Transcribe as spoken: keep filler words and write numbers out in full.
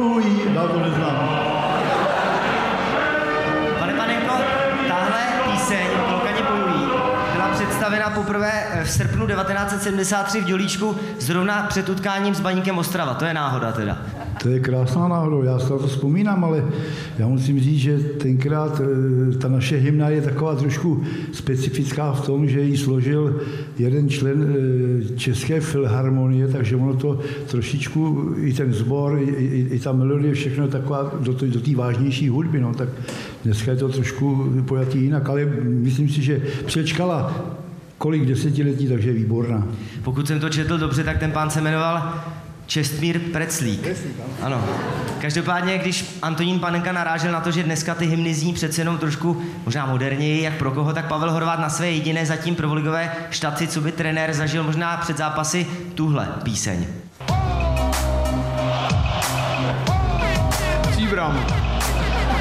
pojují, já to neznám. Pane Panenko, tahle píseň Klokani pojují byla představena poprvé v srpnu devatenáct set sedmdesát tři v Dělíčku zrovna před utkáním s Baníkem Ostrava. To je náhoda teda. To je krásná náhoda, já si to vzpomínám, ale já musím říct, že tenkrát ta naše hymna je taková trošku specifická v tom, že ji složil jeden člen České filharmonie, takže ono to trošičku, i ten sbor, i, i, i ta melodie, všechno je taková do té do té vážnější hudby, no, tak dneska je to trošku pojatý jinak, ale myslím si, že přečkala kolik desetiletí, takže je výborná. Pokud jsem to četl dobře, tak ten pán se jmenoval Čestmír Preclík. Ano. Každopádně, když Antonín Panenka narážel na to, že dneska ty hymny zní přece jenom trošku možná moderněji, jak pro koho, tak Pavel Horváth na své jediné zatím prvoligové štaci, co by trenér, zažil možná před zápasy tuhle píseň. Příbram.